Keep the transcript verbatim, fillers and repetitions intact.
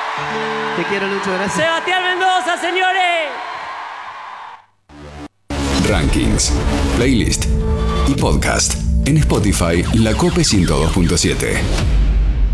Te quiero, Lucho, gracias. Sebastián Mendoza, señores. Rankings, playlist y podcast en Spotify La Cope ciento dos punto siete.